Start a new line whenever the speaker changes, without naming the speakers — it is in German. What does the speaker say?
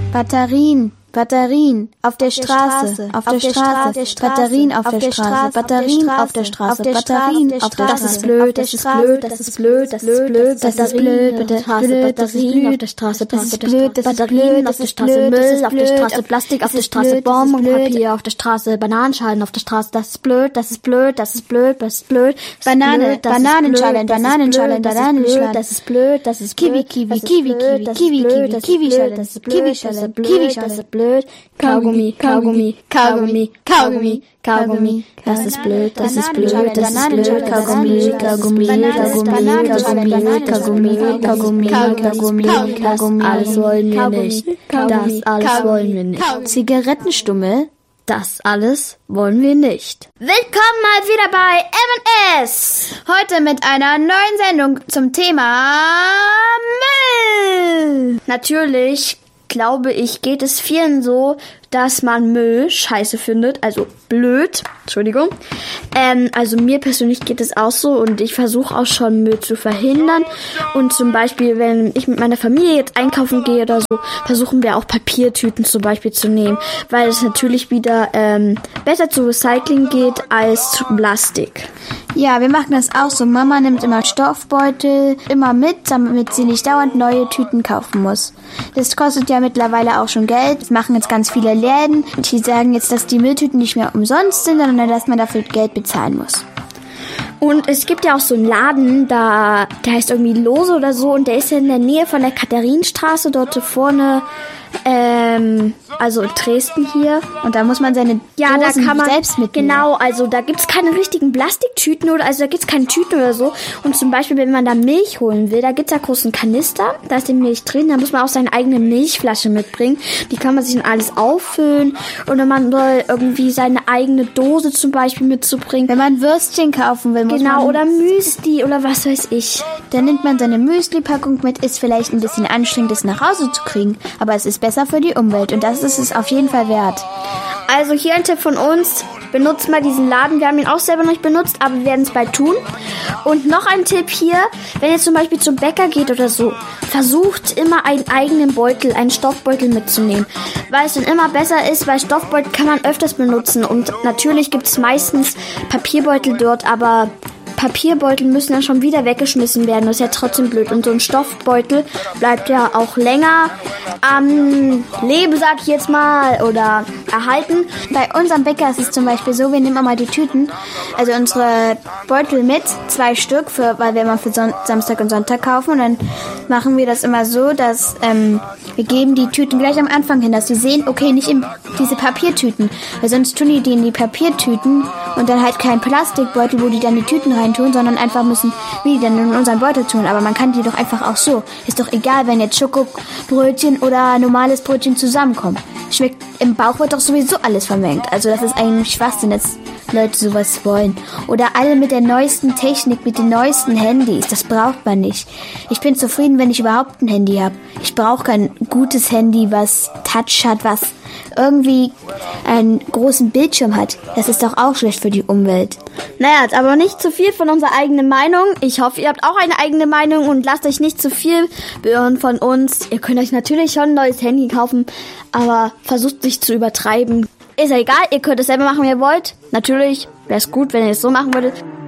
Batterien auf der Straße, Batterien auf der Straße, Batterien auf der Straße, Batterien auf der Straße.
Das ist blöd, das ist blöd, das ist blöd, das ist blöd, das ist blöd, Batterien auf der Straße,
das ist blöd,
Batterien auf der Straße, Müll auf der Straße, Plastik auf der Straße, Bonbonpapier auf der Straße, Bananenschalen auf der Straße, das ist blöd, das ist blöd, das ist blöd, das ist blöd,
Bananenschalen,
das ist blöd, das ist
Kiwi,
Kaugummi, das ist blöd, das ist blöd, das ist blöd, Kaugummi, alles wollen wir nicht, das alles wollen wir nicht.
Zigarettenstummel,
das alles wollen wir nicht. Willkommen mal wieder bei M&S.
Heute mit einer neuen Sendung zum Thema Müll.
Natürlich, glaube ich, geht es vielen so, dass man Müll scheiße findet, also blöd, Entschuldigung. Also mir persönlich geht es auch so und ich versuche auch schon Müll zu verhindern. Und zum Beispiel, wenn ich mit meiner Familie jetzt einkaufen gehe oder so, versuchen wir auch Papiertüten zum Beispiel zu nehmen, weil es natürlich wieder besser zu Recycling geht als zu Plastik.
Ja, wir machen das auch so. Mama nimmt immer Stoffbeutel immer mit, damit sie nicht dauernd neue Tüten kaufen muss. Das kostet ja mittlerweile auch schon Geld. Das machen jetzt ganz viele Läden. Die sagen jetzt, dass die Mülltüten nicht mehr umsonst sind, sondern dass man dafür Geld bezahlen muss.
Und es gibt ja auch so einen Laden, der heißt irgendwie Lose oder so, und der ist ja in der Nähe von der Katharinenstraße, dort vorne, also in Dresden hier.
Und da muss man seine Dosen selbst mitnehmen.
Genau, also da gibt's keine richtigen Plastiktüten also da gibt's keine Tüten oder so. Und zum Beispiel, wenn man da Milch holen will, da gibt's ja großen Kanister, da ist die Milch drin, da muss man auch seine eigene Milchflasche mitbringen. Die kann man sich in alles auffüllen. Oder man soll irgendwie seine eigene Dose zum Beispiel mitzubringen.
Wenn man Würstchen kaufen will, muss man...
oder Müsli oder was weiß ich.
Dann nimmt man seine Müsli-Packung mit, ist vielleicht ein bisschen anstrengend, das nach Hause zu kriegen, aber es ist besser für die Umwelt und das ist es auf jeden Fall wert.
Also hier ein Tipp von uns, benutzt mal diesen Laden. Wir haben ihn auch selber noch nicht benutzt, aber wir werden es bald tun. Und noch ein Tipp hier, wenn ihr zum Beispiel zum Bäcker geht oder so, versucht immer einen eigenen Beutel, einen Stoffbeutel mitzunehmen, weil es dann immer besser ist, weil Stoffbeutel kann man öfters benutzen und natürlich gibt es meistens Papierbeutel dort, aber Papierbeutel müssen dann schon wieder weggeschmissen werden. Das ist ja trotzdem blöd. Und so ein Stoffbeutel bleibt ja auch länger am Leben, sag ich jetzt mal, oder erhalten.
Bei unserem Bäcker ist es zum Beispiel so, wir nehmen immer die Tüten, also unsere Beutel mit, 2 Stück, weil wir immer für Samstag und Sonntag kaufen. Und dann machen wir das immer so, dass wir geben die Tüten gleich am Anfang hin, dass sie sehen, okay, nicht in diese Papiertüten, weil sonst tun die in die Papiertüten und dann halt kein Plastikbeutel, wo die dann die Tüten reintun, sondern einfach müssen wir die dann in unseren Beutel tun. Aber man kann die doch einfach auch so. Ist doch egal, wenn jetzt Schokobrötchen oder normales Brötchen zusammenkommen. Schmeckt, im Bauch wird doch sowieso alles vermengt. Also das ist eigentlich Schwachsinn, dass Leute sowas wollen. Oder alle mit der neuesten Technik, mit den neuesten Handys. Das braucht man nicht. Ich bin zufrieden, wenn ich überhaupt ein Handy habe. Ich brauche kein gutes Handy, was Touch hat, was irgendwie einen großen Bildschirm hat. Das ist doch auch schlecht für die Umwelt.
Naja, jetzt aber nicht zu viel von unserer eigenen Meinung. Ich hoffe, ihr habt auch eine eigene Meinung und lasst euch nicht zu viel beirren von uns. Ihr könnt euch natürlich schon ein neues Handy kaufen, aber versucht nicht zu übertreiben. Ist ja egal, ihr könnt es selber machen, wie ihr wollt. Natürlich wäre es gut, wenn ihr es so machen würdet.